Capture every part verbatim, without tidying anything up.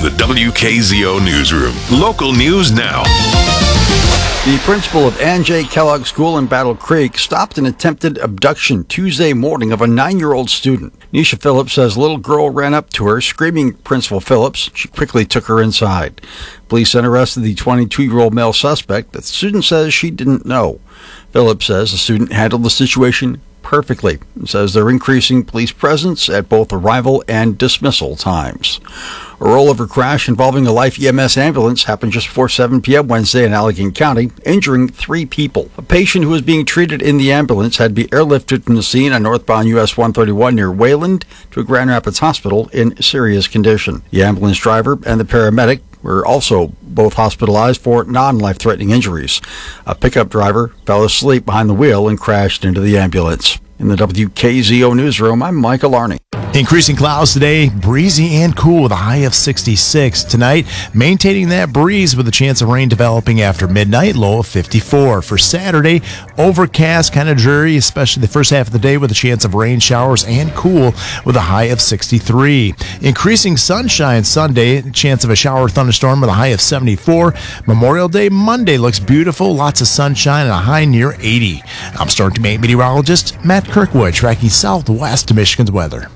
the W K Z O Newsroom. Local news now. The principal of Ann J. Kellogg School in Battle Creek stopped an attempted abduction Tuesday morning of a nine-year-old student. Nisha Phillips says a little girl ran up to her, screaming Principal Phillips. She quickly took her inside. Police then arrested the twenty-two-year-old male suspect that the student says she didn't know. Phillips says the student handled the situation perfectly and says they're increasing police presence at both arrival and dismissal times. A rollover crash involving a Life E M S ambulance happened just before seven p.m. Wednesday in Allegheny County, injuring three people. A patient who was being treated in the ambulance had to be airlifted from the scene on northbound U S one thirty-one near Wayland to a Grand Rapids hospital in serious condition. The ambulance driver and the paramedic were also both hospitalized for non-life-threatening injuries. A pickup driver fell asleep behind the wheel and crashed into the ambulance. In the W K Z O Newsroom, I'm Michael Arney. Increasing clouds today, breezy and cool with a high of sixty-six. Tonight, maintaining that breeze with a chance of rain developing after midnight, low of fifty-four. For Saturday, overcast, kind of dreary, especially the first half of the day with a chance of rain showers and cool with a high of sixty-three. Increasing sunshine Sunday, chance of a shower or thunderstorm with a high of seventy-four. Memorial Day Monday looks beautiful, lots of sunshine and a high near eighty. I'm Storm Team meteorologist Matt Kirkwood, tracking southwest Michigan's weather.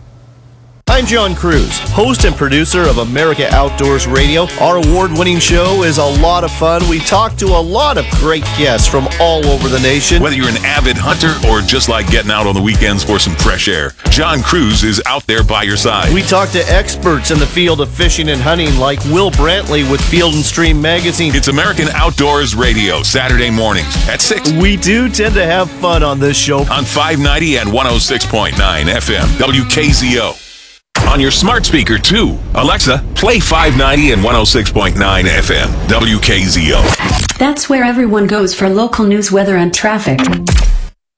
I'm John Cruz, host and producer of America Outdoors Radio. Our award-winning show is a lot of fun. We talk to a lot of great guests from all over the nation. Whether you're an avid hunter or just like getting out on the weekends for some fresh air, John Cruz is out there by your side. We talk to experts in the field of fishing and hunting like Will Brantley with Field and Stream Magazine. It's American Outdoors Radio, Saturday mornings at six. We do tend to have fun on this show. On five ninety and one oh six point nine F M, W K Z O. On your smart speaker, too. Alexa, play five ninety and one oh six point nine F M, W K Z O. That's where everyone goes for local news, weather, and traffic.